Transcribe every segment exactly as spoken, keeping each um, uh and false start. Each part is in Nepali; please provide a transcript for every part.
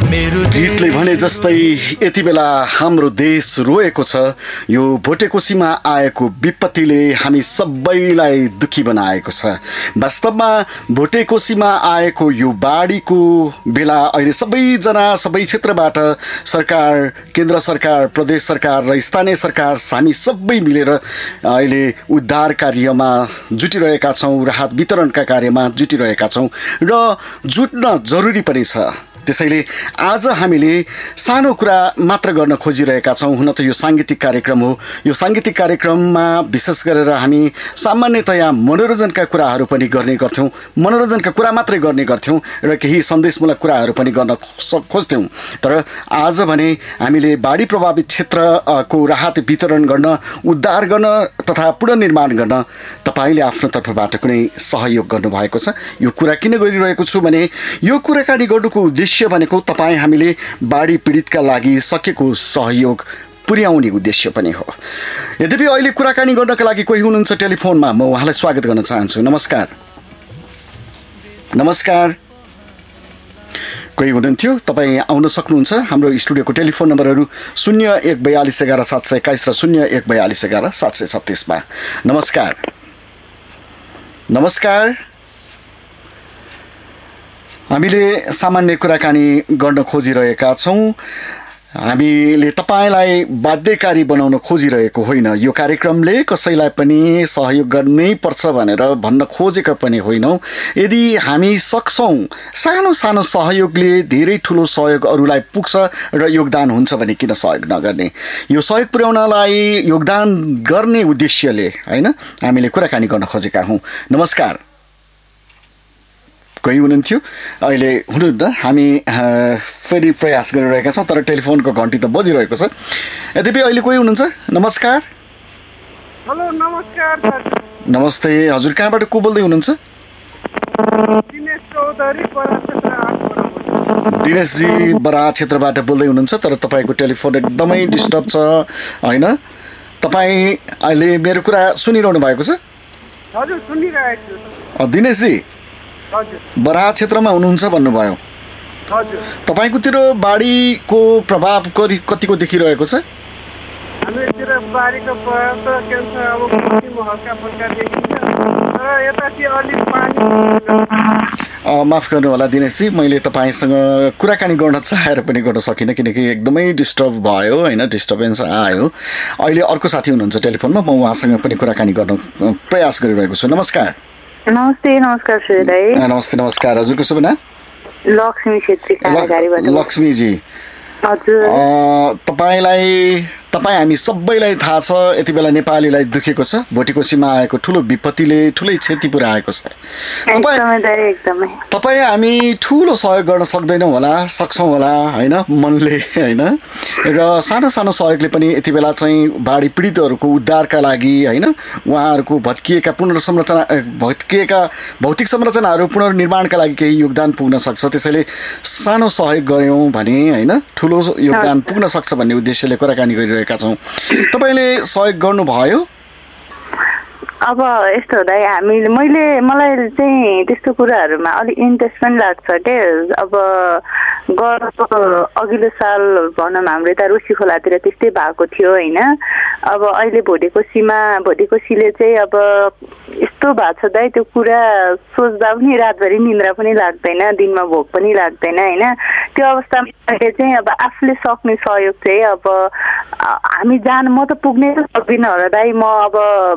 गीतले भने जस्तै यति बेला हाम्रो देश रोएको छ। यो भोटेकोसीमा आएको विपत्तिले हामी सबैलाई दुखी बनाएको छ। वास्तवमा भोटेकोसीमा आएको यो बाढीको बेला अहिले सबैजना सबै क्षेत्रबाट सरकार, केन्द्र सरकार, प्रदेश सरकार र स्थानीय सरकार हामी सबै मिलेर अहिले उद्धार कार्यमा जुटिरहेका छौँ, राहत वितरणका कार्यमा जुटिरहेका छौँ र जुट्न जरुरी पनि छ। त्यसैले आज हामीले सानो कुरा मात्र गर्न खोजिरहेका छौँ। हुन त यो साङ्गीतिक कार्यक्रम हो। यो साङ्गीतिक कार्यक्रममा विशेष गरेर हामी सामान्यतया मनोरञ्जनका कुराहरू पनि गर्ने गर्थ्यौँ, मनोरञ्जनका कुरा मात्रै गर्ने गर्थ्यौँ र केही सन्देशमूलक कुराहरू पनि गर्न खोज्थ्यौँ। तर आज भने हामीले बाढी प्रभावित क्षेत्रको राहत वितरण गर्न, उद्धार गर्न तथा पुनर्निर्माण गर्न तपाईँले आफ्नो तर्फबाट कुनै सहयोग गर्नुभएको छ। यो कुरा किन गरिरहेको छु भने यो कुराकानी गर्नुको उद्देश्य भनेको तपाईँ हामीले बाढी पीडितका लागि सकेको सहयोग पुर्याउने उद्देश्य पनि हो। यद्यपि अहिले कुराकानी गर्नका लागि कोही हुनुहुन्छ टेलिफोनमा, म उहाँलाई स्वागत गर्न चाहन्छु। नमस्कार। नमस्कार। कोही हुनुहुन्थ्यो, तपाईँ आउन सक्नुहुन्छ। हाम्रो स्टुडियोको टेलिफोन नम्बरहरू शून्य एक बयालिस एघार सात सय एक्काइस र शून्य एक बयालिस एघार सात सय छत्तिसमा। नमस्कार। नमस्कार। हामीले सामान्य कुराकानी गर्न खोजिरहेका छौँ। हामीले तपाईँलाई बाध्यकारी बनाउन खोजिरहेको होइन। यो कार्यक्रमले कसैलाई पनि सहयोग गर्नै पर्छ भनेर भन्न खोजेका पनि होइनौँ। यदि हामी सक्छौँ, सानो सानो सहयोगले धेरै ठुलो सहयोग अरूलाई पुग्छ र योगदान हुन्छ भने किन सहयोग नगर्ने। यो सहयोग पुर्याउनलाई योगदान गर्ने उद्देश्यले होइन हामीले कुराकानी गर्न खोजेका हौँ। नमस्कार। कोही हुनुहुन्थ्यो, अहिले हुनुहुन्न। हामी फेरि प्रयास गरिरहेका छौँ तर टेलिफोनको घन्टी त बजिरहेको छ। यद्यपि अहिले कोही हुनुहुन्छ। नमस्कार। हेलो, नमस्कार। नमस्ते, हजुर कहाँबाट को बोल्दै हुनुहुन्छ? दिनेश चौधरी, बराह क्षेत्र आठबाट। दिनेशजी बराह क्षेत्रबाट बोल्दै हुनुहुन्छ तर तपाईँको टेलिफोन एकदमै डिस्टर्ब छ होइन? तपाईँ अहिले मेरो कुरा सुनिरहनु भएको छ? हजुर, सुनिरहेको छु। दिनेशजी बराह क्षेत्रमा हुनुहुन्छ भन्नुभयो। तपाईँकोतिर बाढीको प्रभाव कतिको देखिरहेको छ? हाम्रोतिर बाढीको प्रभाव त के छ, अब हल्का फल्का देखिन्छ तर यता चाहिँ अलिक पानी। माफ गर्नु होला दिनेशजी, मैले तपाईँसँग कुराकानी गर्न चाहेर पनि गर्न सकिनँ किनकि एकदमै डिस्टर्ब भयो होइन, डिस्टर्बेन्स आयो। अहिले अर्को साथी हुनुहुन्छ टेलिफोनमा, म उहाँसँग पनि कुराकानी गर्न प्रयास गरिरहेको छु। नमस्कार। नमस्ते। नमस्कार सूर्य दाइ। नमस्ते। नमस्कार। हजुरको शुभ नाम? लक्ष्मी छेत्री कालेगारीबाट। लक्ष्मीजी, हजुर तपाईँलाई तपाईँ हामी सबैलाई थाहा छ यति बेला नेपालीलाई दुखेको छ। भोटेकोसीमा आएको ठुलो विपत्तिले ठुलै क्षति पुर्याएको छ। तपाईँ हामी ठुलो सहयोग गर्न सक्दैनौँ होला, सक्छौँ होला होइन मनले होइन, र सानो सानो सहयोगले पनि यति बेला चाहिँ बाढी पीडितहरूको उद्धारका लागि होइन, उहाँहरूको भत्किएका पुनर्संरचना भत्किएका भौतिक संरचनाहरू पुनर्निर्माणका लागि केही योगदान पुग्न सक्छ। त्यसैले सानो सहयोग गऱ्यौँ भने होइन ठुलो योगदान पुग्न सक्छ भन्ने उद्देश्यले कुराकानी गरिरहेको छौँ। तपाईँले सहयोग गर्नुभयो? अब यस्तो हुँदा हामी मैले मलाई चाहिँ त्यस्तो कुराहरूमा अलिक इन्ट्रेस्ट पनि लाग्छ के। अब गएको अघिल्लो साल भनौँ हाम्रो यता रुसी खोलातिर त्यस्तै भएको थियो होइन। अब अहिले भोटेकोसीमा भोटेकोसीले चाहिँ अब यस्तो भएको छ दाइ, त्यो कुरा सोच्दा पनि रातभरि निन्द्रा पनि लाग्दैन, दिनमा भोक पनि लाग्दैन होइन। त्यो अवस्थामा चाहिँ अब आफूले सक्ने सहयोग चाहिँ अब हामी जान म त पुग्नै सक्दिनँ होला दाइ। म अब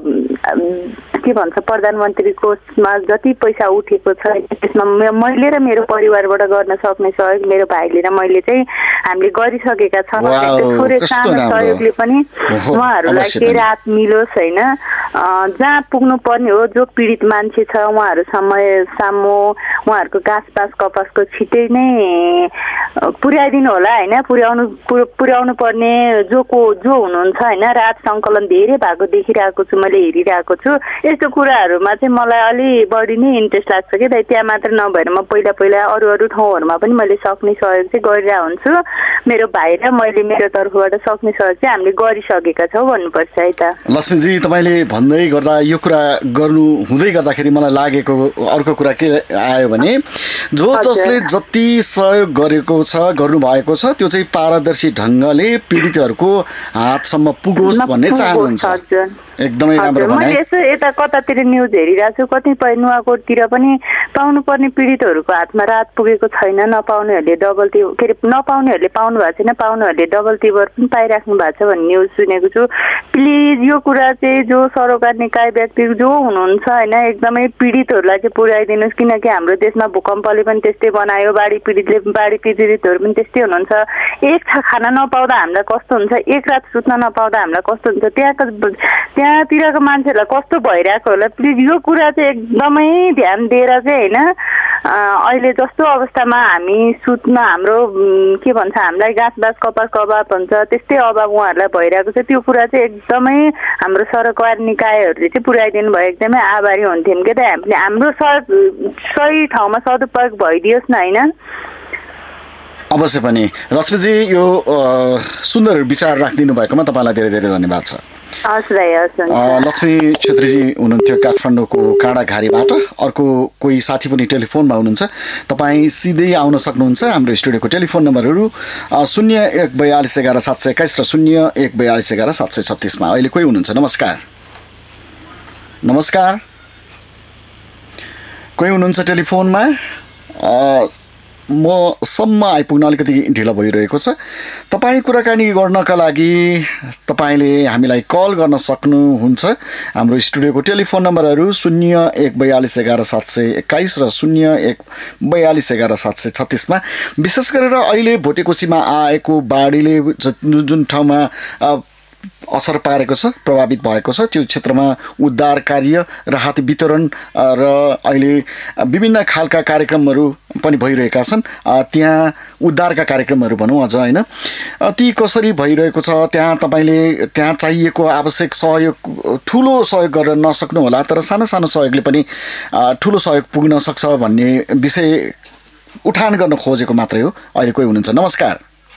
के भन्छ प्रधानमन्त्री कोषमा जति पैसा उठेको छ त्यसमा मैले र मेरो परिवारबाट गर्न सक्ने सहयोग मेरो भाइले र मैले चाहिँ हामीले गरिसकेका छौँ। थोरै सानो सहयोगले पनि उहाँहरूलाई केही राहत मिलोस् होइन। जहाँ पुग्नु पर्ने हो, जो पीडित मान्छे छ उहाँहरूसम्म सामु उहाँहरूको घाँसपास कपासको छिटै नै पुर्याइदिनु होला होइन। पुर्याउनु पुर्याउनु पर्ने जो को जो हुनुहुन्छ होइन। राहत सङ्कलन धेरै भएको देखिरहेको छु, मैले हेरिरहेको छु। यस्तो कुराहरूमा चाहिँ मलाई अलि बढी नै इन्ट्रेस्ट लाग्छ कि दाइ। त्यहाँ मात्र नभएर म पहिला पहिला अरू अरू ठाउँहरूमा पनि मैले सक्ने सहयोग चाहिँ गरिरहेको हुन्छु। मेरो भाइ र मैले मेरो तर्फबाट सक्ने सहयोग चाहिँ हामीले गरिसकेका छौँ भन्नुपर्छ है त। लक्ष्मीजी तपाईँले भन्दै गर्दा यो कुरा गर्नु हुँदै गर्दाखेरि मलाई लागेको अर्को कुरा के आयो भने जो जसले जति सहयोग गरेको छ गर्नुभएको छ त्यो चाहिँ पारदर्शी ढङ्गले पीडितहरूको हातसम्म पुगोस् भन्ने चाहनुहुन्छ। एकदमै राम्रो भने मैले यसो यता कतातिर न्युज हेरिरहेको छु, कतिपय नुवाकोटतिर पनि पाउनुपर्ने पीडितहरूको हातमा राहत पुगेको छैन, नपाउनेहरूले डबल ती के अरे नपाउनेहरूले पाउनु भएको छैन, पाउनेहरूले डबल तिबर पनि पाइराख्नु भएको छ भन्ने न्युज सुनेको छु। प्लिज यो कुरा चाहिँ जो सरोकार निकाय व्यक्ति जो हुनुहुन्छ होइन एकदमै पीडितहरूलाई चाहिँ पुर्याइदिनुहोस्, किनकि हाम्रो देशमा भूकम्पले पनि त्यस्तै बनायो, बाढी पीडितले बाढी पीडितहरू पनि त्यस्तै हुनुहुन्छ। एक छा खाना नपाउँदा हामीलाई कस्तो हुन्छ, एक रात सुत्न नपाउँदा हामीलाई कस्तो हुन्छ, त्यहाँको त्यहाँतिरको मान्छेहरूलाई कस्तो भइरहेको होला। प्लिज यो कुरा चाहिँ एकदमै ध्यान दिएर चाहिँ होइन अहिले जस्तो अवस्थामा हामी सुत्न हाम्रो के भन्छ हामीलाई गाँस बाँस कपास कबाब भन्छ त्यस्तै अभाव उहाँहरूलाई भइरहेको छ। त्यो कुरा चाहिँ एकदमै हाम्रो सरकार निकायहरूले चाहिँ पुर्याइदिनु भयो, एकदमै आभारी हुन्थ्यौँ के त हामीले। हाम्रो सही ठाउँमा सदुपयोग भइदियोस् न होइन। अवश्य पनि रश्मिजी यो सुन्दर विचार राखिदिनु भएकोमा तपाईँलाई धेरै धेरै धन्यवाद छ। लक्ष्मी छेत्रीजी हुनुहुन्थ्यो काठमाडौँको काँडाघारीबाट। अर्को कोही साथी पनि टेलिफोनमा हुनुहुन्छ, तपाईँ सिधै आउन सक्नुहुन्छ। हाम्रो स्टुडियोको टेलिफोन नम्बरहरू शून्य एक बयालिस एघार सात सय एक्काइस र शून्य एक बयालिस एघार सात सय छत्तिसमा अहिले कोही हुनुहुन्छ? नमस्कार नमस्कार कोही हुनुहुन्छ टेलिफोनमा? म सम्म आइपुग्न अलिकति ढिलो भइरहेको छ। तपाईँ कुराकानी गर्नका लागि तपाईँले हामीलाई कल गर्न सक्नुहुन्छ। हाम्रो स्टुडियोको टेलिफोन नम्बरहरू शून्य एक बयालिस एघार सात सय एक्काइस र शून्य एक बयालिस एघार सात सय छत्तिसमा। विशेष गरेर अहिले भोटेकोसीमा आएको बाढीले जुन ठाउँमा असर पारेको छ, प्रभावित भएको छ, त्यो क्षेत्रमा उद्धार कार्य, राहत वितरण र अहिले विभिन्न खालका कार्यक्रमहरू पनि भइरहेका छन्। त्यहाँ उद्धारका कार्यक्रमहरू भनौँ अझ होइन, ती कसरी भइरहेको छ, त्यहाँ तपाईँले त्यहाँ चाहिएको आवश्यक सहयोग ठुलो सहयोग गर्न नसक्नु होला, तर सानो सानो सहयोगले पनि ठुलो सहयोग पुग्न सक्छ भन्ने विषय उठान गर्न खोजेको मात्रै हो। अहिले कोही हुनुहुन्छ? नमस्कार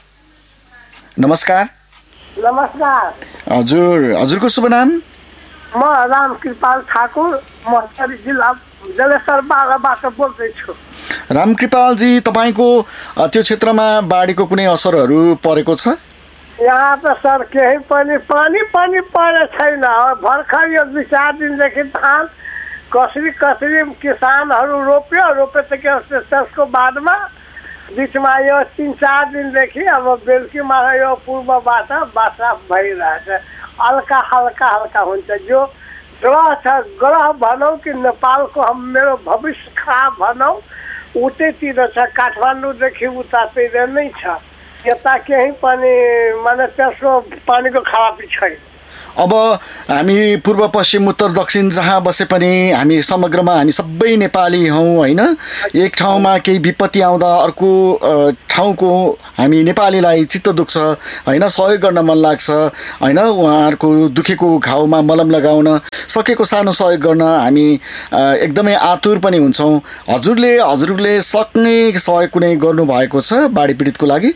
नमस्कार नमस्कार हजुर, हजुरको शुभ नाम? म रामकृपाल ठाकुर, महोत्तरी जिल्ला जलेश्वरबाट बोल्दैछु। रामकृपालजी, तपाईँको त्यो क्षेत्रमा बाढीको कुनै असरहरू परेको छ? यहाँ त सर केही पनि पानी पनि परेको छैन। भर्खर यो दुई चार दिनदेखि धान कसरी कसरी किसानहरू रोप्यो रोपे त्यसको बादमा बिचमा यो तिन चार दिनदेखि अब बेलुकीमा यो पूर्वबाट वर्षा भइरहेछ। हल्का हल्का हल्का हुन्छ। जो ग्रह छ, ग्रह भनौँ कि नेपालको हम मेरो भविष्य खराब भनौँ उतैतिर छ, काठमाडौँदेखि उतातिर नै छ। यता केही पनि माने त्यसको पानीको खराबी छैन। अब हामी पूर्व पश्चिम उत्तर दक्षिण जहाँ बसे पनि हामी समग्रमा हामी सबै नेपाली हौँ होइन। एक ठाउँमा केही विपत्ति आउँदा अर्को ठाउँको हामी नेपालीलाई चित्त दुख्छ होइन, सहयोग गर्न मन लाग्छ होइन। उहाँहरूको दुखेको घाउमा मलम लगाउन सकेको सानो सहयोग गर्न हामी एकदमै आतुर पनि हुन्छौँ। हजुरले हजुरले सक्ने सहयोग कुनै गर्नुभएको छ बाढी पीडितको लागि?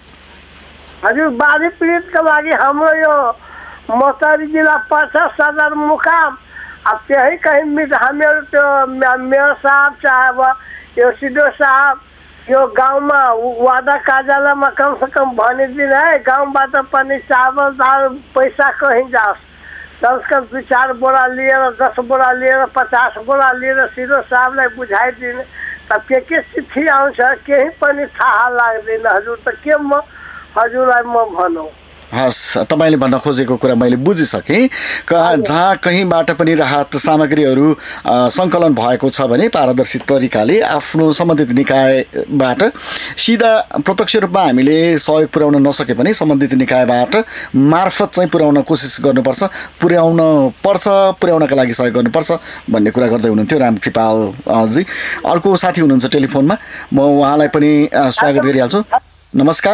हजुर, बाढी पीडितको लागि हाम्रो यो महोत्तरी जिल्ला पर्छ सदरमुकाम। अब त्यही कहीँ हामीहरू त्यो मेयर साहब चाहे अब यो सिडो साहब यो गाउँमा वादा कार्यालयमा कमसेकम भनिदिनु है, गाउँबाट पनि चावल दाल पैसा कहीँ जाओस्। दस कम दुई चार बोरा लिएर दस बोरा लिएर पचास बोरा लिएर सिडो साहबलाई बुझाइदिने। तब के के चिठी आउँछ केही पनि थाहा लाग्दैन हजुर। त के म हजुरलाई म भनौँ? हस्, तपाईँले भन्न खोजेको कुरा मैले बुझिसकेँ। जहाँ कहीँबाट पनि राहत सामग्रीहरू सङ्कलन भएको छ भने पारदर्शी तरिकाले आफ्नो सम्बन्धित निकायबाट सिधा प्रत्यक्ष रूपमा हामीले सहयोग पुर्याउन नसके पनि सम्बन्धित निकायबाट मार्फत चाहिँ पुर्याउन कोसिस गर्नुपर्छ, पुर्याउन पर्छ, पुर्याउनका लागि सहयोग गर्नुपर्छ भन्ने कुरा गर्दै हुनुहुन्थ्यो रामकृपालजी। अर्को साथी हुनुहुन्छ टेलिफोनमा, म उहाँलाई पनि स्वागत गरिहाल्छु। नमस्कार।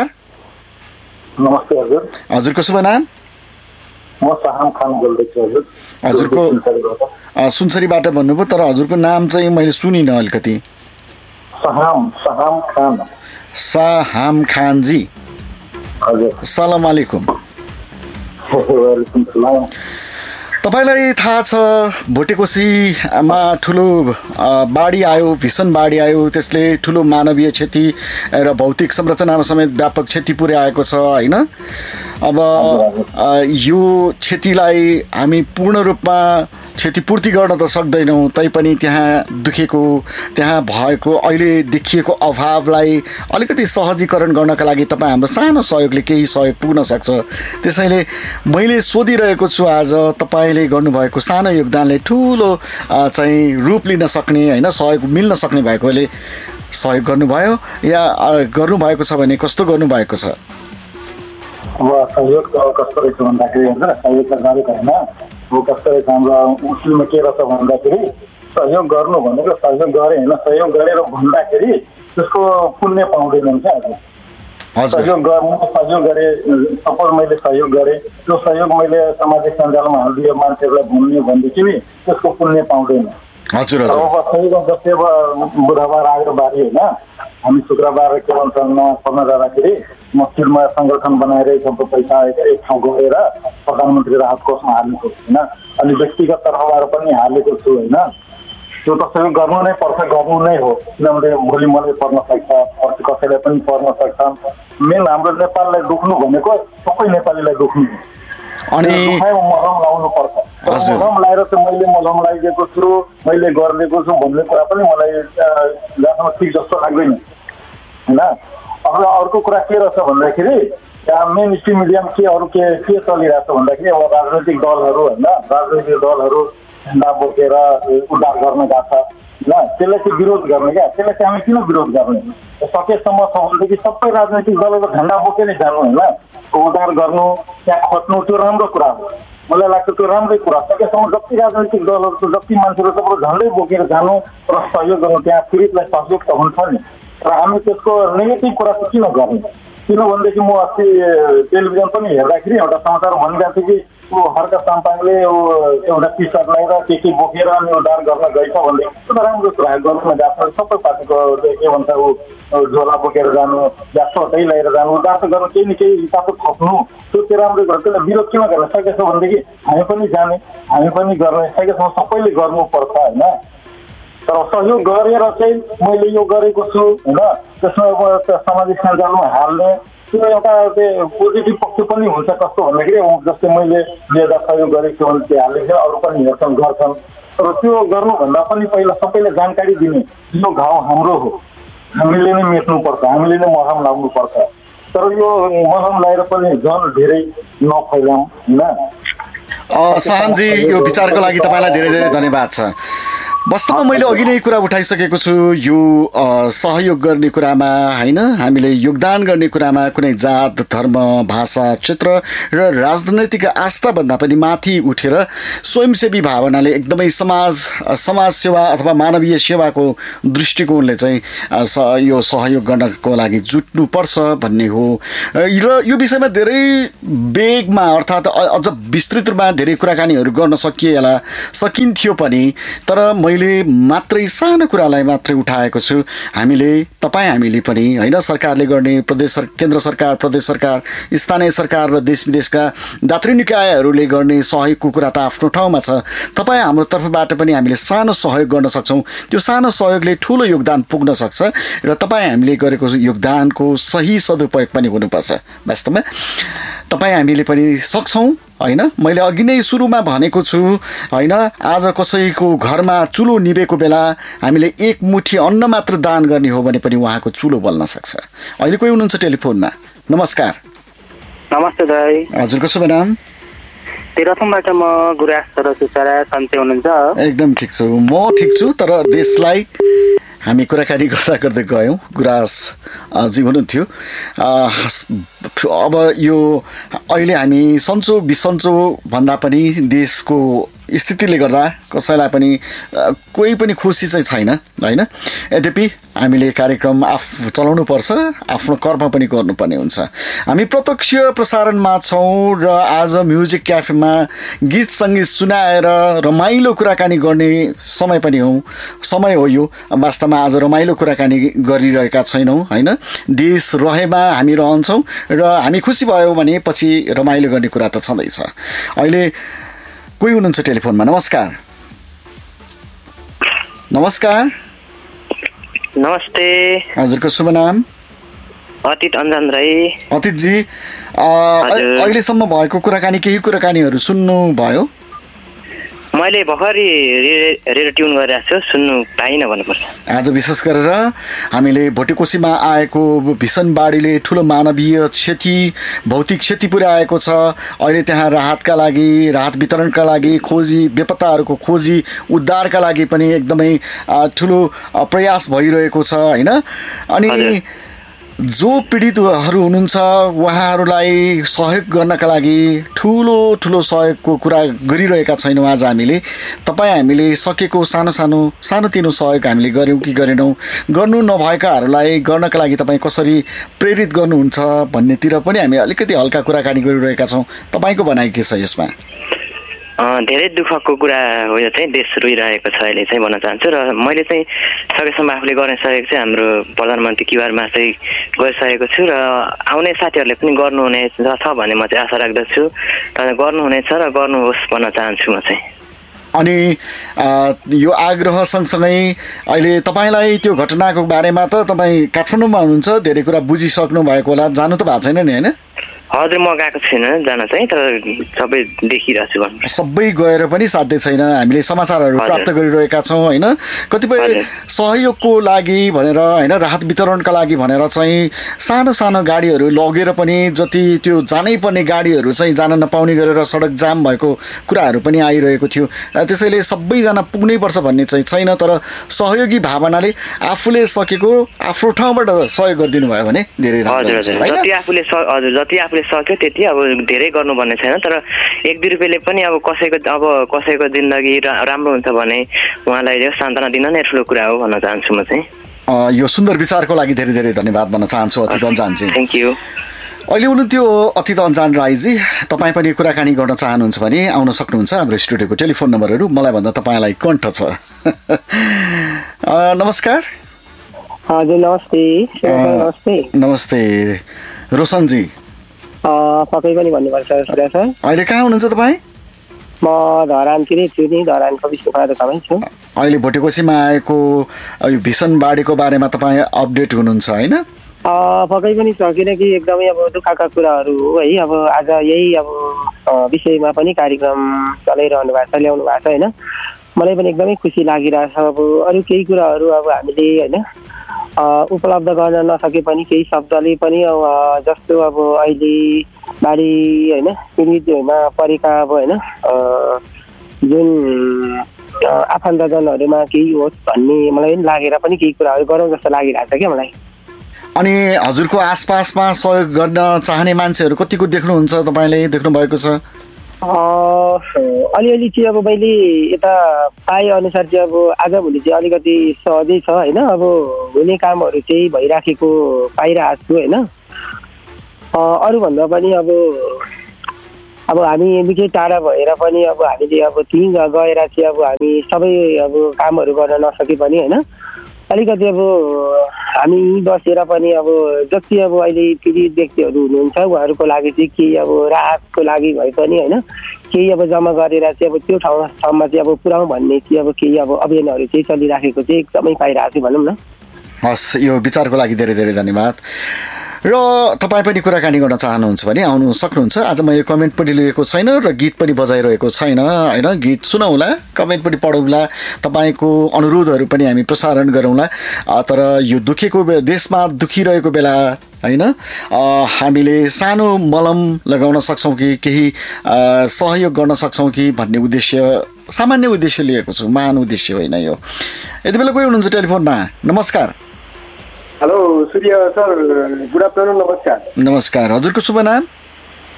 नमस्ते हजुर। हजुरको शुभ नाम? म सहाम खान बोल्दैछु हजुर। हजुरको सुनसरीबाट भन्नुभयो, तर हजुरको नाम चाहिँ मैले सुनिनँ अलिकति। सहाम सहाम खान। सहाम खानजी। हजुर सलाम अलैकुम। वालेकुम सलाम। तपाईँलाई थाहा छ भोटेकोसीमा ठुलो बाढी आयो, भीषण बाढी आयो, त्यसले ठुलो मानवीय क्षति र भौतिक संरचनामा समेत व्यापक क्षति पुर्याएको छ होइन। अब यो क्षतिलाई हामी पूर्ण रूपमा क्षतिपूर्ति गर्न त सक्दैनौँ, तैपनि त्यहाँ दुखेको त्यहाँ भएको अहिले देखिएको अभावलाई अलिकति सहजीकरण गर्नका लागि तपाईँ हाम्रो सानो सहयोगले केही सहयोग पुग्न सक्छ। त्यसैले मैले सोधिरहेको छु आज तपाईँले गर्नुभएको सानो योगदानले ठुलो चाहिँ रूप लिन सक्ने होइन सहयोग मिल्न सक्ने भएकोले सहयोग गर्नुभयो या गर्नुभएको छ भने कस्तो गर्नुभएको छ? अब सहयोग कस्तो रहेछ भन्दाखेरि होइन सहयोग त गरेको होइन, अब कस्तो रहेछ हाम्रो मुस्लिममा के रहेछ भन्दाखेरि सहयोग गर्नु भनेको सहयोग गरे होइन, सहयोग गरेर भन्दाखेरि त्यसको पुण्य पाउँदैनन् क्या। आज सहयोग गर्नु सहयोग गरेँ, सपोज मैले सहयोग गरेँ, त्यो सहयोग मैले सामाजिक सञ्जालमा हालिदियो मान्छेहरूलाई भुल्ने भनेदेखि नि त्यसको पुण्य पाउँदैन। हजुर अब सहयोग जस्तै अब बुधबार आएर बारी होइन, हामी शुक्रबार के भन्छ नमाज पढ्न जाँदाखेरि मस्जिदमा सङ्गठन बनाएर सबको पैसा एक ठाउँ गएर प्रधानमन्त्री राहत कोषमा हालेको होइन, अनि व्यक्तिगत तर्फबाट पनि हालेको छु होइन। त्यो त सहयोग गर्नु नै पर्छ, गर्नु नै हो, किनभने भोलि मलाई पर्न सक्छ, पर्सि कसैलाई पनि पर्न सक्छ। मेन हाम्रो नेपाललाई दुख्नु भनेको सबै नेपालीलाई दुख्नु अनि मलम लाउनु पर्छ। मलम लाएर चाहिँ मैले मलम लगाइदिएको छु, मैले गरिदिएको छु भन्ने कुरा पनि मलाई जान ठिक जस्तो लाग्दैन होइन। अब अर्को कुरा के रहेछ भन्दाखेरि मेन स्ट्रिम मिडियामा के अरू के के चलिरहेछ भन्दाखेरि अब राजनैतिक दलहरू होइन, राजनैतिक दलहरू झन्डा बोकेर उद्धार गर्न गएको छ होइन, त्यसलाई चाहिँ विरोध गर्ने क्या। त्यसलाई चाहिँ हामी किन विरोध गर्ने? सकेसम्म छ भनेदेखि सबै राजनैतिक दलहरू झन्डा बोकेरै जानु होइन, उद्धार गर्नु त्यहाँ खोज्नु त्यो राम्रो कुरा हो, मलाई लाग्छ त्यो राम्रै कुरा। सकेसम्म जति राजनैतिक दलहरू जति मान्छेहरू सब झन्डै बोकेर जानु र सहयोग गर्नु, त्यहाँ पीडितलाई सहयोग त हुन्छ नि, र हामी त्यसको नेगेटिभ कुरा चाहिँ किन गर्ने? किनभनेदेखि म अस्ति टेलिभिजन पनि हेर्दाखेरि एउटा समाचार भनिरहेको थियो कि ऊ हर्क साम्पाङले एउटा टी सर्ट लगाएर के के बोकेर अनि उद्धार गर्न गएछ भन्दै, त्यो त राम्रो कुरा गर्नुमा गएको छ। सबै पार्टीको के भन्छ ऊ झोला बोकेर जानु, ग्यासो त्यही लिएर जानु, उद्धार त गर्नु केही न केही हिसाबको थप्नु, त्यो चाहिँ राम्रो कुरा। त्यसलाई विरोध किन गर्न सकेछ भनेदेखि हामी पनि जाने, हामी पनि गर्ने, सकेसम्म सबैले गर्नुपर्छ होइन। तर सहयोग गरेर चाहिँ मैले यो गरेको छु होइन, त्यसमा सामाजिक सञ्जालमा हाल्ने त्यो एउटा पोजिटिभ पक्ष पनि हुन्छ। कस्तो भन्दाखेरि जस्तै मैले दुई हजार सहयोग गरेको छु भने त्यो हालेको छ, अरू पनि हेर्छन् गर्छन्, तर त्यो गर्नुभन्दा पनि पहिला सबैलाई जानकारी दिने यो घाउ हाम्रो हो, हामीले नै मेट्नुपर्छ, हामीले नै मलम लाउनुपर्छ। तर यो मलम लगाएर पनि झन् धेरै नफैलाउँ होइन। साहमजी यो विचारको लागि तपाईँलाई धेरै धेरै धन्यवाद छ। वास्तवमा मैले अघि नै कुरा उठाइसकेको छु, यो सहयोग गर्ने कुरामा होइन, हामीले योगदान गर्ने कुरामा कुनै जात धर्म भाषा क्षेत्र र राजनैतिक आस्थाभन्दा पनि माथि उठेर स्वयंसेवी भावनाले एकदमै समाज समाज सेवा अथवा मानवीय सेवाको दृष्टिकोणले चाहिँ यो सहयोग गर्नको लागि जुट्नुपर्छ भन्ने हो। र यो विषयमा धेरै वेगमा अर्थात् अझ विस्तृत रूपमा धेरै कुराकानीहरू गर्न सकिएला सकिन्थ्यो पनि, तर मैले मात्रै सानो कुरालाई मात्रै उठाएको छु। हामीले तपाईँ हामीले पनि होइन, सरकारले गर्ने प्रदेश केन्द्र सरकार, प्रदेश सरकार, स्थानीय सरकार र देश विदेशका दातृ निकायहरूले गर्ने सहयोगको कुरा त आफ्नो ठाउँमा छ। तपाईँ हाम्रो तर्फबाट पनि हामीले सानो सहयोग गर्न सक्छौँ, त्यो सानो सहयोगले ठुलो योगदान पुग्न सक्छ र तपाईँ हामीले गरेको योगदानको सही सदुपयोग पनि हुनुपर्छ। वास्तवमा तपाईँ हामीले पनि सक्छौँ होइन। मैले अघि नै सुरुमा भनेको छु होइन, आज कसैको घरमा चुलो निभेको बेला हामीले एक मुठी अन्न मात्र दान गर्ने हो भने पनि उहाँको चुलो बल्न सक्छ। अहिले कोही हुनुहुन्छ टेलिफोनमा? नमस्कार। नमस्ते दाइ। हजुरको शुभ नाम? तेह्रथुमबाट म गुराँस सुचारा, सन्चै हुनुहुन्छ? एकदम ठिक छु, म ठिक छु। तर देशलाई हामी कुराकानी गर्दा गर्दै गयौँ, गुराँस जी हुनुहुन्थ्यो। अब यो अहिले हामी सन्चो बिसन्चो भन्दा पनि देशको स्थितिले गर्दा कसैलाई पनि कोही पनि खुसी चाहिँ छैन होइन। यद्यपि हामीले कार्यक्रम आफू चलाउनुपर्छ, आफ्नो कर्म पनि गर्नुपर्ने हुन्छ। हामी प्रत्यक्ष प्रसारणमा छौँ र आज म्युजिक क्याफेमा गीत सङ्गीत सुनाएर रमाइलो कुराकानी गर्ने समय पनि हो समय हो यो। वास्तवमा आज रमाइलो कुराकानी गरिरहेका छैनौँ होइन। देश रहेमा हामी रहन्छौँ र हामी खुसी भयो भने पछि रमाइलो गर्ने कुरा त छँदैछ। अहिले कोही हुनुहुन्छ टेलिफोनमा? नमस्कार। नमस्कार। नमस्ते। हजुरको शुभ नाम? अतीत अन्जान राई। अतीतजी, अहिलेसम्म भएको कुराकानी केही कुराकानीहरू सुन्नु भयो? मैले भर्खरै रेडियो ट्युन गरिरहेको छु, सुन्नु पाइनँ भन्नुपर्छ। आज विशेष गरेर हामीले भोटेकोसीमा आएको भीषण बाढीले ठुलो मानवीय क्षति, भौतिक क्षति पुर्याएको छ। अहिले त्यहाँ राहतका लागि, राहत वितरणका लागि, खोजी बेपत्ताहरूको खोजी उद्धारका लागि पनि एकदमै ठुलो प्रयास भइरहेको छ होइन। अनि जो पीडितहरू हुनुहुन्छ उहाँहरूलाई सहयोग गर्नका लागि ठुलो ठुलो सहयोगको कुरा गरिरहेका छैनौँ। आज हामीले तपाईँ हामीले सकेको सानो सानो सानोतिनो सहयोग हामीले गऱ्यौँ कि गरेनौँ, गर्नु नभएकाहरूलाई गर्नका लागि तपाईँ कसरी प्रेरित गर्नुहुन्छ भन्नेतिर पनि हामी अलिकति हल्का कुराकानी गरिरहेका छौँ। तपाईँको भनाइ के छ यसमा? धेरै दुःखको कुरा हो यो चाहिँ, देश रोइरहेको छ अहिले चाहिँ भन्न चाहन्छु। र मैले चाहिँ सकेसम्म आफूले गर्न सकेको चाहिँ हाम्रो प्रधानमन्त्री क्युआरमा चाहिँ गरिसकेको छु र आउने साथीहरूले पनि गर्नुहुने छ भन्ने म चाहिँ आशा राख्दछु। तर गर्नुहुनेछ र गर्नुहोस् भन्न चाहन्छु म चाहिँ। अनि यो आग्रह सँगसँगै अहिले तपाईँलाई त्यो घटनाको बारेमा त तपाईँ काठमाडौँमा हुनुहुन्छ, धेरै कुरा बुझिसक्नु भएको होला, जानु त भएको छैन नि होइन? हजुर, म गएको छैन जान चाहिँ, तर सबै देखिरहेको छु भन्नु। सबै गएर पनि साध्य छैन। हामीले समाचारहरू प्राप्त गरिरहेका छौँ होइन। कतिपय सहयोगको लागि भनेर होइन, राहत वितरणका लागि भनेर चाहिँ सानो सानो गाडीहरू लगेर पनि जति त्यो जानै पर्ने गाडीहरू चाहिँ जान नपाउने गरेर सडक जाम भएको कुराहरू पनि आइरहेको थियो। त्यसैले सबैजना पुग्नै पर्छ भन्ने चाहिँ छैन, तर सहयोगी भावनाले आफूले सकेको आफ्नो ठाउँबाट सहयोग गरिदिनु भयो भने धेरै राम्रो हुन्छ होइन। जति आफूले हजुर जति आफूले सक्यो त्यति अब धेरै गर्नु भन्ने छैन, तर एक दुई रुपियाँले पनि अब कसैको अब कसैको जिन्दगी राम्रो हुन्छ भने उहाँलाई सान्त्वना दिन नै ठुलो कुरा हो भन्न चाहन्छु म चाहिँ। यो सुन्दर विचारको लागि धेरै धेरै धन्यवाद भन्न चाहन्छु अतीत अन्जानजी। Thank you. अहिले हुनुहुन्थ्यो अतीत अन्जान राईजी। तपाईँ पनि कुराकानी गर्न चाहनुहुन्छ भने आउन सक्नुहुन्छ। हाम्रो स्टुडियोको टेलिफोन नम्बरहरू मलाई भन्दा तपाईँलाई कण्ठ छ। नमस्कार। हजुर नमस्ते। नमस्ते। नमस्ते रोशनजी। पक्कै पनि भन्नुपर्छ सर। अहिले कहाँ हुनुहुन्छ तपाईँ? म धरानतिरै छु नि, धरानको विश्वकर्मा दोकानमै छु। अहिले भोटेकोसीमा आएको यो भीषण बाढीको बारेमा तपाईँ अपडेट हुनुहुन्छ होइन? पक्कै पनि छ, किनकि एकदमै अब दुःखका कुराहरू हो है। अब आज यही अब विषयमा पनि कार्यक्रम चलाइरहनु भएको छ, ल्याउनु भएको छ होइन। मलाई पनि एकदमै खुसी लागिरहेछ। अब अरू केही कुराहरू अब हामीले होइन उपलब्ध गर्न नसके पनि केही शब्दले पनि अब जस्तो अब अहिले बाढी होइन पीडितमा परेका अब होइन जुन आफन्तजनहरूमा केही होस् भन्ने मलाई पनि लागेर पनि केही कुराहरू गरौँ जस्तो लागिरहेछ क्या मलाई। अनि हजुरको आसपासमा सहयोग गर्न चाहने मान्छेहरू कतिको देख्नुहुन्छ, तपाईँले देख्नु भएको छ? अलिअलि चाहिँ अब मैले यता पाए अनुसार चाहिँ अब आजभोलि चाहिँ अलिकति सहजै छ होइन। अब हुने कामहरू चाहिँ भइराखेको पाइरहेको छु होइन। अरूभन्दा पनि अब अब हामी निकै टाढा भएर पनि अब हामीले अब त्यहीँ गएर चाहिँ अब हामी सबै अब कामहरू गर्न नसके पनि होइन, अलिकति अब हामी बसेर पनि अब जति अब अहिले पीडित व्यक्तिहरू हुनुहुन्छ उहाँहरूको लागि चाहिँ केही अब राहतको लागि भए पनि होइन केही अब जम्मा गरेर चाहिँ अब त्यो ठाउँ ठाउँमा चाहिँ अब पुऱ्याउँ भन्ने चाहिँ अब केही अब अभियानहरू चाहिँ चलिराखेको चाहिँ एकदमै पाइरहेको छु भनौँ न। हस्, यो विचारको लागि धेरै धेरै धन्यवाद। र तपाईँ पनि कुराकानी गर्न चाहनुहुन्छ भने आउनु सक्नुहुन्छ। आज मैले कमेन्ट पनि लिएको छैन र गीत पनि बजाइरहेको छैन होइन। गीत सुनाउँला, कमेन्ट पनि पढौँला, तपाईँको अनुरोधहरू पनि हामी प्रसारण गरौँला। तर यो दुखेको देशमा दुखिरहेको बेला होइन हामीले सानो मलम लगाउन सक्छौँ कि केही सहयोग गर्न सक्छौँ कि भन्ने उद्देश्य, सामान्य उद्देश्य लिएको छु, महान उद्देश्य होइन यो। यति बेला कोही हुनुहुन्छ टेलिफोनमा? नमस्कार। हेलो सूर्य सर, गुड आफ्टरनुन। नमस्कार। नमस्कार। हजुरको शुभ नाम?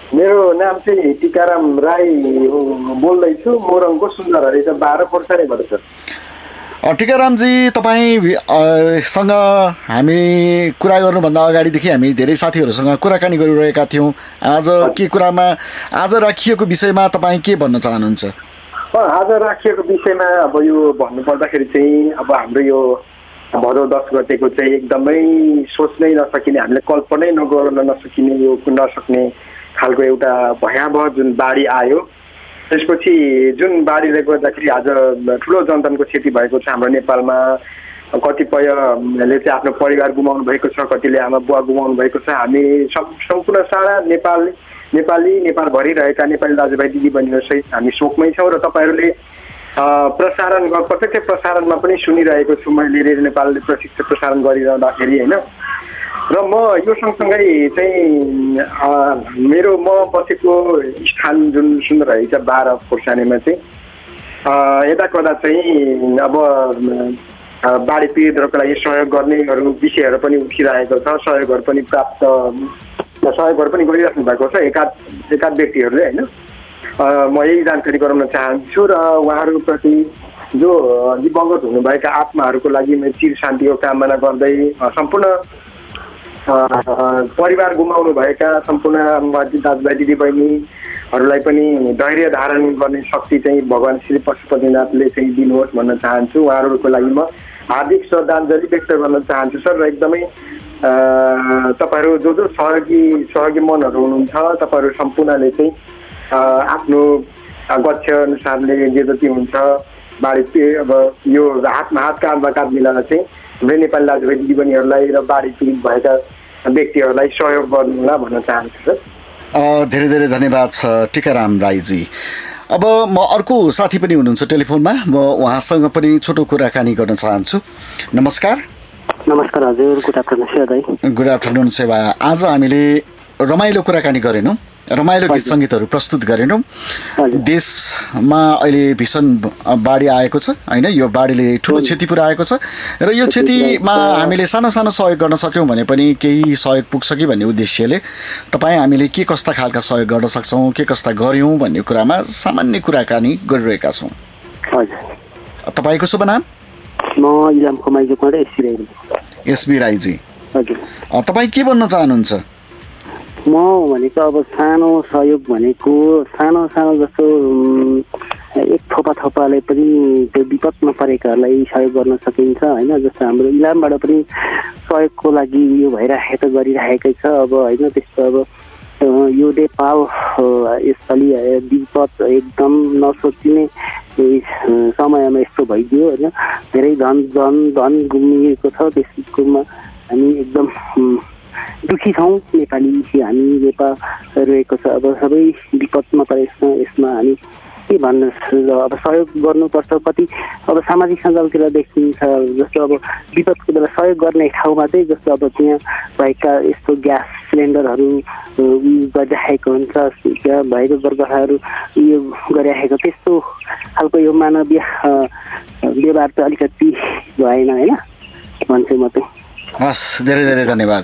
मेरो नाम चाहिँ टिकाराम राई बोल्दैछु। मोरङको सुन्दर रहेछ बाह्र खोर्सानीबाट सर। टिकारामजी, तपाईँसँग हामी कुरा गर्नुभन्दा अगाडिदेखि हामी धेरै साथीहरूसँग कुराकानी गरिरहेका थियौँ। आज के कुरामा आज राखिएको विषयमा तपाईँ के भन्न चाहनुहुन्छ? आज राखिएको विषयमा अब यो भन्नुपर्दाखेरि चाहिँ अब हाम्रो यो भदौ दस गतेको चाहिँ एकदमै सोच्नै नसकिने, हामीले कल्पनै नगर्न नसकिने, यो नसक्ने खालको एउटा भयावह जुन बाढी आयो। त्यसपछि जुन बाढीले गर्दाखेरि आज ठुलो जनधनको क्षति भएको छ हाम्रो नेपालमा। कतिपयले चाहिँ आफ्नो परिवार गुमाउनु भएको छ, कतिले आमा बुवा गुमाउनु भएको छ। हामी सम्पूर्ण सारा नेपाल नेपाली नेपालभरि रहेका नेपाली दाजुभाइ दिदीबहिनीहरू सहित हामी शोकमै छौँ। र तपाईँहरूले प्रसारण प्रत्यक्ष प्रसारणमा पनि सुनिरहेको छु मैले, रेडियो नेपालले प्रशिक्षण प्रसारण गरिरहँदाखेरि होइन। र म यो सँगसँगै चाहिँ मेरो म बसेको स्थान जुन सुन्दर रहेछ बाह्र खोर्सानीमा चाहिँ यता कदा चाहिँ अब बाढी पीडितहरूको लागि सहयोग गर्नेहरू विषयहरू पनि उठिरहेको छ। सहयोगहरू पनि प्राप्त सहयोगहरू पनि गरिराख्नु भएको छ एकाध एकाध व्यक्तिहरूले होइन। म यही जानकारी गराउन चाहन्छु र उहाँहरूप्रति जो दिवंगत हुनुभएका आत्माहरूको लागि म चिर शान्तिको कामना गर्दै सम्पूर्ण परिवार गुमाउनु भएका सम्पूर्ण दाजुभाइ दिदीबहिनीहरूलाई पनि धैर्य धारण गर्ने शक्ति चाहिँ भगवान् श्री पशुपतिनाथले चाहिँ दिनुहोस् भन्न चाहन्छु। उहाँहरूको लागि म हार्दिक श्रद्धाञ्जली व्यक्त गर्न चाहन्छु सर। र एकदमै तपाईँहरू जो जो सहयोगी सहयोगी मनहरू हुनुहुन्छ तपाईँहरू सम्पूर्णले चाहिँ आफ्नो गच्छ अनुसारले जे जति हुन्छ बाढी अब यो हातमा हात काँधमा काँध मिलाएर चाहिँ हाम्रो नेपाली दाजुभाइ दिदीबहिनीहरूलाई र बाढी पीडित भएका व्यक्तिहरूलाई सहयोग गर्नुहोला भन्न चाहन्छु सर। धेरै धेरै धन्यवाद छ टिकाराम राईजी। अब म अर्को साथी पनि हुनुहुन्छ टेलिफोनमा, म उहाँसँग पनि छोटो कुराकानी गर्न चाहन्छु। नमस्कार। नमस्कार हजुर, गुड आफ्टरनुन सेवा दाइ। गुड आफ्टरनुन सेवा। आज हामीले रमाइलो कुराकानी गरेनौँ, रमाइलो गीत सङ्गीतहरू प्रस्तुत गरेनौँ। देशमा अहिले भीषण बाढी आएको छ होइन, यो बाढीले ठुलो क्षति पुर्याएको छ र यो क्षतिमा हामीले सानो सानो सहयोग गर्न सक्यौँ भने पनि केही सहयोग पुग्छ कि भन्ने उद्देश्यले तपाईँ हामीले के कस्ता खालका सहयोग गर्न सक्छौँ, के कस्ता गऱ्यौँ भन्ने कुरामा सामान्य कुराकानी गरिरहेका छौँ। तपाईँको शुभ नाम? म इलामको माइजोबाट एसबी राई। एसबी राईजी, तपाईँ के भन्न चाहनुहुन्छ? म भनेको अब सानो सहयोग भनेको सानो सानो जस्तो एक थोपा थोपाले पनि त्यो विपदमा परेकाहरूलाई सहयोग गर्न सकिन्छ होइन। जस्तो हाम्रो इलामबाट पनि सहयोगको लागि यो भइराखेको त गरिराखेकै छ अब होइन। त्यस्तो अब यो नेपाल यसपालि विपद एकदम नसोचिने समयमा यस्तो भइदियो होइन। धेरै धन धन धन गुमिएको छ, त्यसकोमा हामी एकदम दुखी छौँ नेपाली हामी नेपाल रहेको छ। अब सबै विपदमा परेको यसमा हामी के भन्न, अब सहयोग गर्नुपर्छ। कति अब सामाजिक सञ्जालतिर देखिन्छ जस्तो अब विपदको बेला सहयोग गर्ने ठाउँमा चाहिँ जस्तो अब त्यहाँ भएका यस्तो ग्यास सिलिन्डरहरू गरिराखेको हुन्छ, त्यहाँ भएको दुर्घटनाहरू यो गरिराखेको त्यस्तो खालको यो मानवीय व्यवहार चाहिँ अलिकति भएन होइन भन्छु म चाहिँ। हस्, धेरै धेरै धन्यवाद।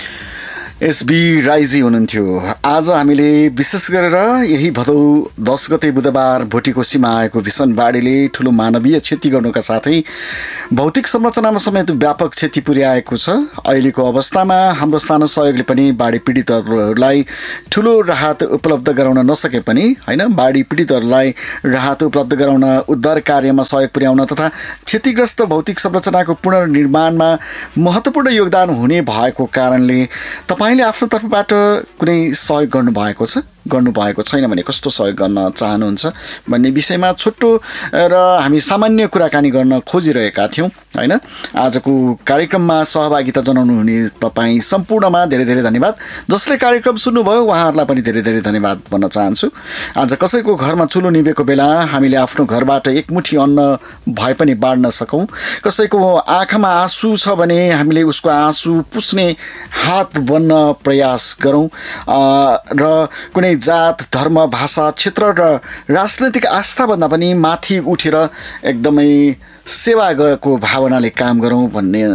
एसबी राईजी हुनुहुन्थ्यो। आज हामीले विशेष गरेर यही भदौ दस गते बुधबार भोटिकोसीमा आएको भीषण बाढीले ठुलो मानवीय क्षति गर्नुका साथै भौतिक संरचनामा समेत व्यापक क्षति पुर्याएको छ। अहिलेको अवस्थामा हाम्रो सानो सहयोगले पनि बाढी पीडितहरूलाई ठुलो राहत उपलब्ध गराउन नसके पनि होइन, बाढी पीडितहरूलाई राहत उपलब्ध गराउन, उद्धार कार्यमा सहयोग पुर्याउन तथा क्षतिग्रस्त भौतिक संरचनाको पुनर्निर्माणमा महत्त्वपूर्ण योगदान हुने भएको कारणले तपाईँले आफ्नो तर्फबाट कुनै सहयोग गर्नुभएको छ गर्नुभएको छैन भने कस्तो सहयोग गर्न चाहनुहुन्छ भन्ने विषयमा छोटो र हामी सामान्य कुराकानी गर्न खोजिरहेका थियौँ होइन। आजको कार्यक्रममा सहभागिता जनाउनु हुने तपाईँ सम्पूर्णमा धेरै धेरै धन्यवाद। जसले कार्यक्रम सुन्नुभयो उहाँहरूलाई पनि धेरै धेरै धन्यवाद भन्न चाहन्छु। आज कसैको घरमा चुलो निभेको बेला हामीले आफ्नो घरबाट एकमुठी अन्न भए पनि बाँड्न सकौँ, कसैको आँखामा आँसु छ भने हामीले उसको आँसु पुस्ने हात बन्न प्रयास गरौँ र कुनै जात धर्म भाषा क्षेत्र र राजनैतिक आस्थाभन्दा पनि माथि उठेर एकदमै सेवाको भावनाले काम गरौँ भन्ने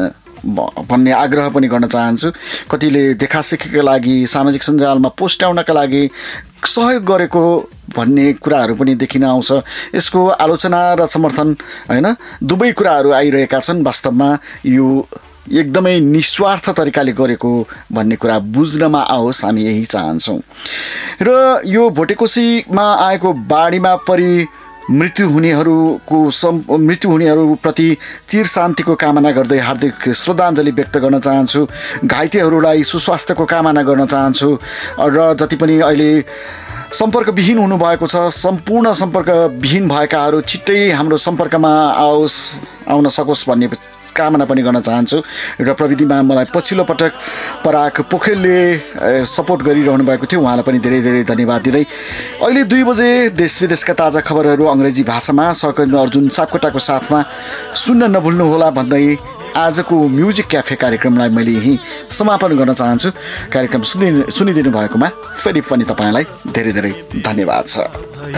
भन्ने आग्रह पनि गर्न चाहन्छु। कतिले देखासेखीका लागि सामाजिक सञ्जालमा पोस्ट्याउनका लागि सहयोग गरेको भन्ने कुराहरू पनि देखिन आउँछ। यसको आलोचना र समर्थन होइन दुवै कुराहरू आइरहेका छन्। वास्तवमा यो एकदमै निस्वार्थ तरिकाले गरेको भन्ने कुरा बुझ्नमा आओस्, हामी यही चाहन्छौँ। र यो भोटेकोसीमा आएको बाढीमा परि मृत्यु हुनेहरूको सम् मृत्यु हुनेहरूप्रति चिर शान्तिको कामना गर्दै हार्दिक श्रद्धाञ्जली व्यक्त गर्न चाहन्छु। घाइतेहरूलाई सुस्वास्थ्यको कामना गर्न चाहन्छु र जति पनि अहिले सम्पर्कविहीन हुनुभएको छ, सम्पूर्ण सम्पर्कविहीन भएकाहरू छिट्टै हाम्रो सम्पर्कमा आओस् आउन सकोस् भन्ने कामना पनि गर्न चाहन्छु। र प्रविधिमा मलाई पछिल्लो पटक पराग पोखरेलले सपोर्ट गरिरहनु भएको थियो, उहाँलाई पनि धेरै धेरै धन्यवाद दिँदै अहिले दुई बजे देश विदेशका ताजा खबरहरू अङ्ग्रेजी भाषामा सहकर्मी अर्जुन सापकोटाको साथमा सुन्न नभुल्नुहोला भन्दै आजको म्युजिक क्याफे कार्यक्रमलाई मैले यहीँ समापन गर्न चाहन्छु। कार्यक्रम सुनि सुनिदिनु भएकोमा फेरि पनि तपाईँलाई धेरै धेरै धन्यवाद छ।